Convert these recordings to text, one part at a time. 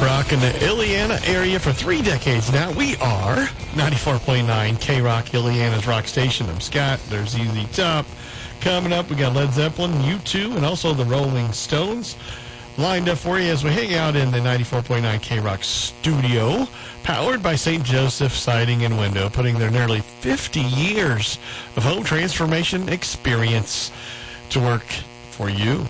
Rocking the Illiana area for 3 decades now. We are 94.9 K-Rock, Illiana's rock station. I'm Scott. There's ZZ Top. Coming up, we got Led Zeppelin, U2, and also the Rolling Stones lined up for you as we hang out in the 94.9 K-Rock studio, powered by St. Joseph Siding and Window, putting their nearly 50 years of home transformation experience to work for you.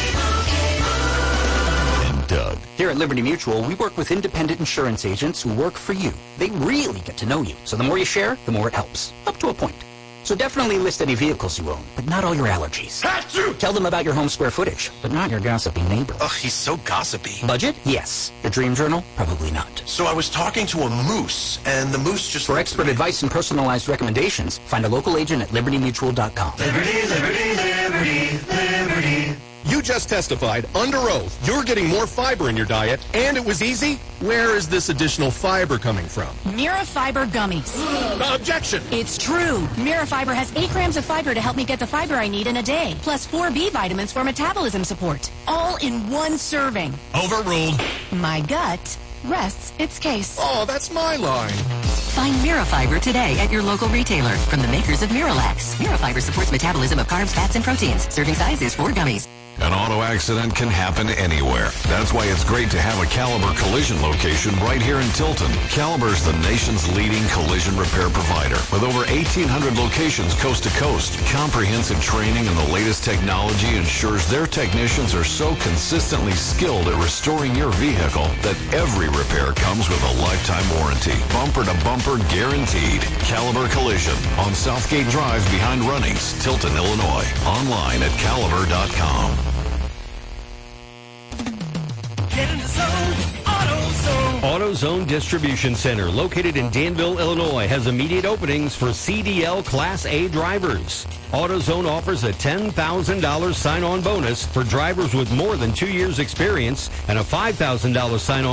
And Doug. Here at Liberty Mutual, we work with independent insurance agents who work for you. They really get to know you, so the more you share, the more it helps, up to a point. So definitely list any vehicles you own, but not all your allergies. Achoo! Tell them about your home square footage, but not your gossipy neighbor. Ugh, he's so gossipy. Budget? Yes. Your dream journal? Probably not. So I was talking to a moose, and the moose just... For expert advice and personalized recommendations, find a local agent at libertymutual.com. Liberty, liberty, liberty, liberty. You just testified under oath you're getting more fiber in your diet, and it was easy? Where is this additional fiber coming from? Mirafiber gummies. Objection! It's true. Mirafiber has 8 grams of fiber to help me get the fiber I need in a day, plus 4 B vitamins for metabolism support. All in one serving. Overruled. My gut rests its case. Oh, that's my line. Find Mirafiber today at your local retailer from the makers of Miralax. Mirafiber supports metabolism of carbs, fats, and proteins. Serving size is 4 gummies. An auto accident can happen anywhere. That's why it's great to have a Caliber collision location right here in Tilton. Caliber's the nation's leading collision repair provider. With over 1,800 locations coast to coast, comprehensive training and the latest technology ensures their technicians are so consistently skilled at restoring your vehicle that every repair comes with a lifetime warranty. Bumper to bumper guaranteed. Caliber Collision on Southgate Drive behind Runnings, Tilton, Illinois. Online at caliber.com. Get in the zone, AutoZone. AutoZone Distribution Center, located in Danville, Illinois, has immediate openings for CDL Class A drivers. AutoZone offers a $10,000 sign-on bonus for drivers with more than 2 years experience and a $5,000 sign-on